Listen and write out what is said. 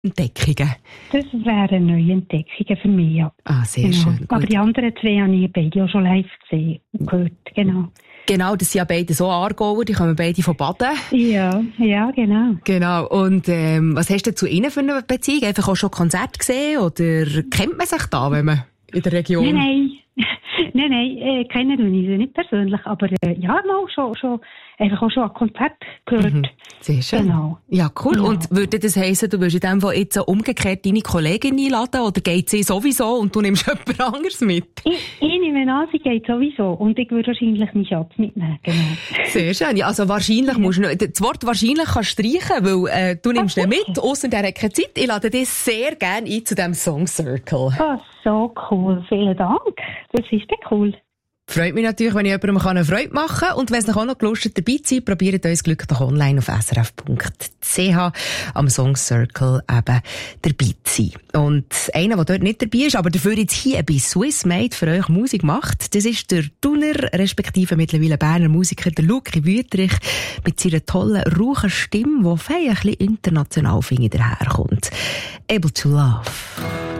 Entdeckungen? Das wären neue Entdeckungen für mich, ja. Ah, sehr schön. Gut. Aber die anderen zwei habe ich beide auch schon live gesehen und gehört, genau. Genau, das sind ja beide so Aargauer, die kommen beide von Baden. Ja, genau. Genau, und was hast du zu ihnen für eine Beziehung? Einfach auch schon Konzerte gesehen oder kennt man sich da, wenn man in der Region... Nein, kennen wir sie nicht persönlich, aber ja, mal schon einfach auch schon ein Konzert gehört. Mhm. Sehr schön. Genau. Ja, cool. Ja. Und würde das heissen, du würdest in dem Fall jetzt umgekehrt deine Kollegin einladen oder geht sie sowieso und du nimmst jemand anderes mit? Ich nehme an, sie geht sowieso und ich würde wahrscheinlich meinen Schatz mitnehmen, genau. Sehr schön. Ja, also wahrscheinlich musst du das Wort wahrscheinlich kannst streichen, weil du nimmst ihn mit, ausser der hat keine Zeit. Ich lade dich sehr gerne ein zu diesem Song Circle. Oh, so cool. Vielen Dank. Das ist ja cool. Freut mich natürlich, wenn ich jemandem eine Freude machen kann. Und wenn es noch auch noch Lust hat, dabei zu sein, probiert euch Glück doch online auf srf.ch am Song Circle eben dabei zu sein. Und einer, der dort nicht dabei ist, aber dafür jetzt hier bei Swiss Made für euch Musik macht, das ist der Thuner, respektive mittlerweile Berner Musiker, der Luki Wüthrich, mit seiner tollen, rauchen Stimme, die fein ein bisschen international, finde ich, daherkommt. Able to Love.